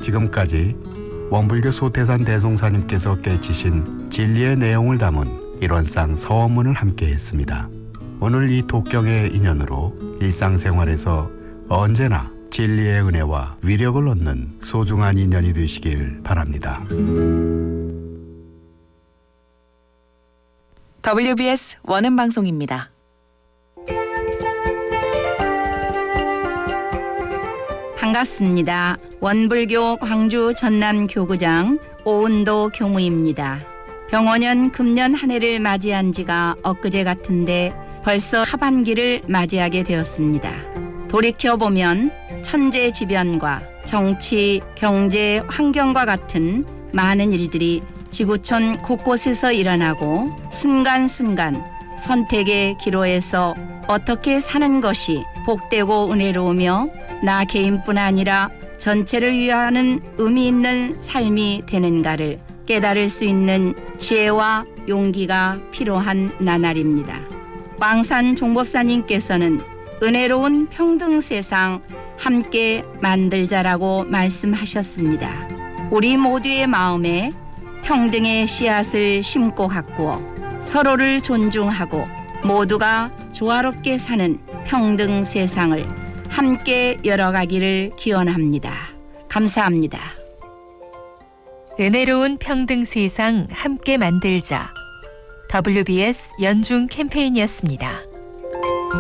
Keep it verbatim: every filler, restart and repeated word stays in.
지금까지 원불교 소태산 대송사님께서 깨치신 진리의 내용을 담은 일원상 서원문을 함께 했습니다. 오늘 이 독경의 인연으로 일상생활에서 언제나 진리의 은혜와 위력을 얻는 소중한 인연이 되시길 바랍니다. 더블유비에스 원음방송입니다. 반갑습니다. 원불교 광주 전남교구장 오은도 교무입니다. 병원년 금년 한 해를 맞이한 지가 엊그제 같은데 벌써 하반기를 맞이하게 되었습니다. 돌이켜보면 천재지변과 정치, 경제, 환경과 같은 많은 일들이 지구촌 곳곳에서 일어나고 순간순간 선택의 기로에서 어떻게 사는 것이 복되고 은혜로우며 나 개인뿐 아니라 전체를 위하는 의미 있는 삶이 되는가를 깨달을 수 있는 지혜와 용기가 필요한 나날입니다. 왕산 종법사님께서는 은혜로운 평등 세상 함께 만들자라고 말씀하셨습니다. 우리 모두의 마음에 평등의 씨앗을 심고 가꾸어 서로를 존중하고 모두가 조화롭게 사는 평등 세상을 함께 열어가기를 기원합니다. 감사합니다. 은혜로운 평등 세상 함께 만들자. 더블유비에스 연중 캠페인이었습니다.